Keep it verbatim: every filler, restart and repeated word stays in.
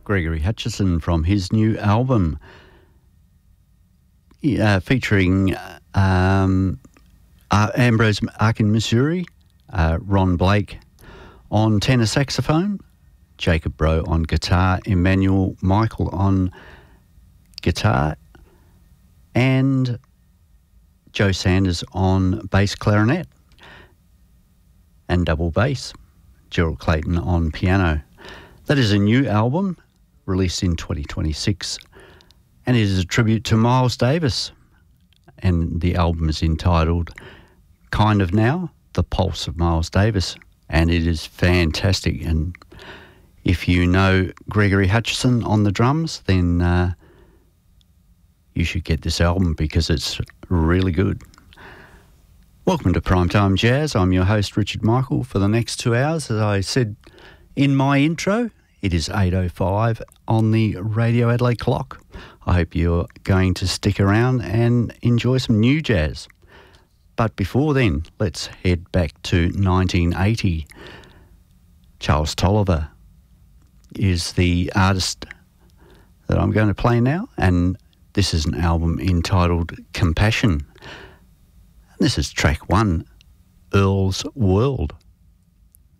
Gregory Hutchinson from his new album uh, featuring um, uh, Ambrose Akin-Missouri, uh, Ron Blake on tenor saxophone, Jacob Bro on guitar, Emmanuel Michael on guitar, and Joe Sanders on bass clarinet and double bass, Gerald Clayton on piano. That is a new album released in twenty twenty-six, and it is a tribute to Miles Davis, and the album is entitled Kind of Now, The Pulse of Miles Davis, and it is fantastic. And if you know Gregory Hutchinson on the drums, then uh, you should get this album because it's really good. Welcome to Primetime Jazz. I'm your host, Richard Michael, for the next two hours. As I said in my intro, it is eight oh five on the Radio Adelaide clock. I hope you're going to stick around and enjoy some new jazz. But before then, let's head back to nineteen eighty. Charles Tolliver is the artist that I'm going to play now, and this is an album entitled Compassion. And this is track one, Earl's World.